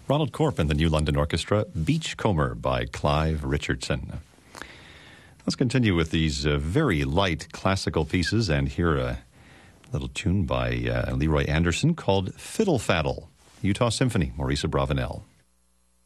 Ronald Corp and the New London Orchestra, Beachcomber by Clive Richardson. Let's continue with these very light classical pieces and hear a little tune by Leroy Anderson called Fiddle Faddle, Utah Symphony, Maurice Abravanel.